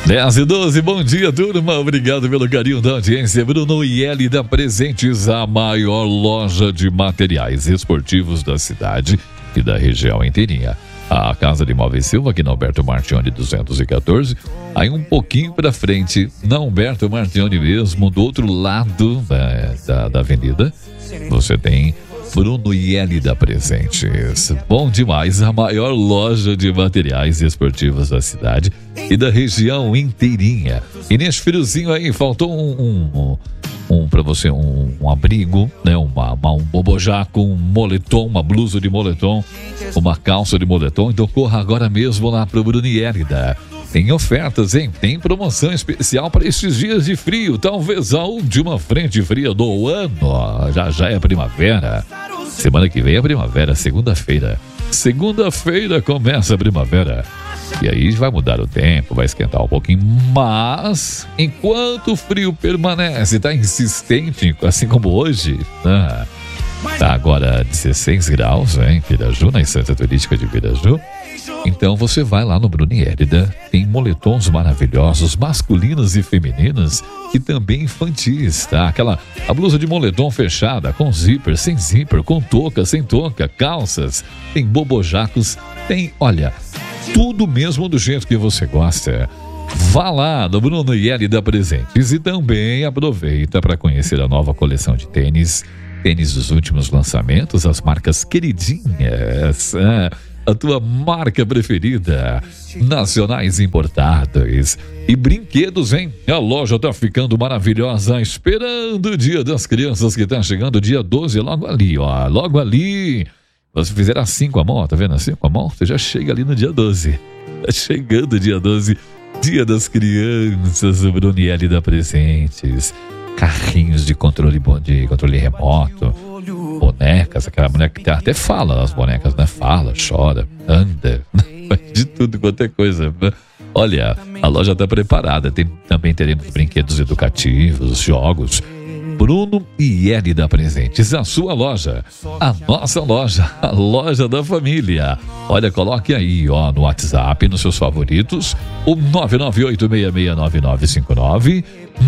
10h12, bom dia, turma. Obrigado pelo carinho da audiência. Bruno e Elida Presentes, a maior loja de materiais esportivos da cidade e da região inteirinha. A Casa de Móveis Silva, aqui na Alberto Martione 214. Aí um pouquinho pra frente, na Alberto Martione mesmo, do outro lado da avenida, você tem Bruno e Elida Presentes. Bom demais, a maior loja de materiais esportivos da cidade e da região inteirinha. E nesse friozinho aí, faltou pra você, um abrigo, né? Um bobojaco, um moletom, uma blusa de moletom, uma calça de moletom. Então corra agora mesmo lá pro Bruno e Elida. Tem ofertas, hein? Tem promoção especial para esses dias de frio. Talvez a última frente fria do ano. Já é primavera. Semana que vem é primavera, segunda-feira. Segunda-feira começa a primavera. E aí vai mudar o tempo, vai esquentar um pouquinho. Mas, enquanto o frio permanece, tá insistente, assim como hoje, né? Tá agora 16 graus, em Piraju, na Instância Turística de Piraju. Então você vai lá no Bruno e Elida, tem moletons maravilhosos, masculinos e femininos, e também infantis, tá? A blusa de moletom fechada, com zíper, sem zíper, com touca, sem touca, calças, tem bobojacos, tem, olha, tudo mesmo do jeito que você gosta. Vá lá no Bruno e Elida Presentes e também aproveita para conhecer a nova coleção de tênis dos últimos lançamentos, as marcas queridinhas, a tua marca preferida, nacionais importados e brinquedos, hein? A loja tá ficando maravilhosa, esperando o Dia das Crianças que tá chegando, dia 12, logo ali, ó, logo ali. Se fizer assim com a mão, tá vendo assim com a mão? Você já chega ali no dia 12. Tá chegando o dia 12, Dia das Crianças, o Bruno e Elida Presentes. Carrinhos de controle remoto, bonecas, aquela boneca que até fala, as bonecas, né? Fala, chora, anda, de tudo quanto é coisa. Olha, a loja está preparada, também teremos brinquedos educativos, jogos. Bruno e Elida Presentes, a sua loja, a nossa loja, a loja da família. Olha, coloque aí, ó, no WhatsApp, nos seus favoritos, o 998669959,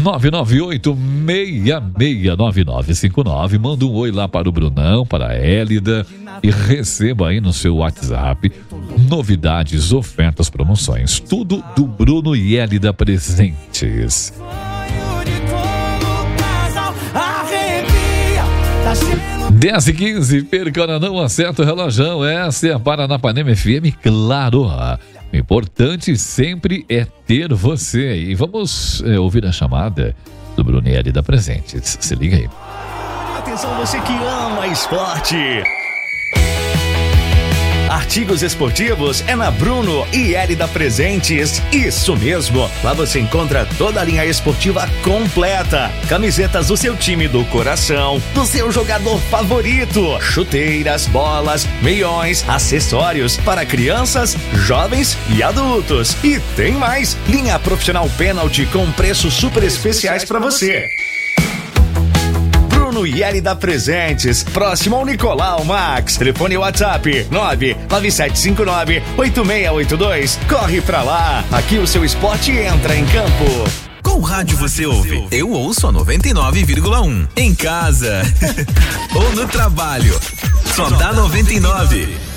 998669959. Manda um oi lá para o Brunão, para a Elida, e receba aí no seu WhatsApp novidades, ofertas, promoções, tudo do Bruno e Elida Presentes. 10h15, perca, não acerta o relógio. Essa é a Paranapanema FM, claro. O importante sempre é ter você. E vamos ouvir a chamada do Bruno e Elida Presentes. Se liga aí. Atenção, você que ama esporte. Artigos esportivos é na Bruno e Elida Presentes. Isso mesmo, lá você encontra toda a linha esportiva completa. Camisetas do seu time do coração, do seu jogador favorito, chuteiras, bolas, meiões, acessórios para crianças, jovens e adultos. E tem mais, linha profissional pênalti com preços super especiais para você. Bruno e Elida Presentes, próximo ao Nicolau Max. Telefone WhatsApp 99759-8682. Corre pra lá, aqui o seu esporte entra em campo. Qual rádio você ouve? Eu ouço a 99,1. Em casa ou no trabalho, só dá 99.